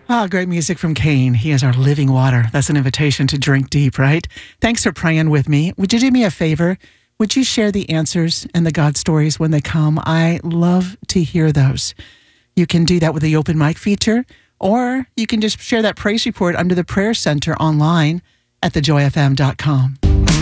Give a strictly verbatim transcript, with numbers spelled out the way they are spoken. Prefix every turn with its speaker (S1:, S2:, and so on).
S1: Ah, great music from Kane. He is our living water. That's an invitation to drink deep, right? Thanks for praying with me. Would you do me a favor? Would you share the answers and the God stories when they come? I love to hear those. You can do that with the open mic feature, or you can just share that praise report under the prayer center online at the joy f m dot com.